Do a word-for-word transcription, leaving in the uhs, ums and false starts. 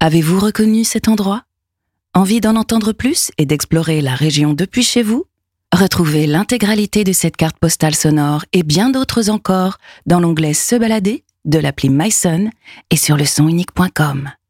Avez-vous reconnu cet endroit ? Envie d'en entendre plus et d'explorer la région depuis chez vous ? Retrouvez l'intégralité de cette carte postale sonore et bien d'autres encore dans l'onglet Se balader de l'appli myson et sur le son unique point com.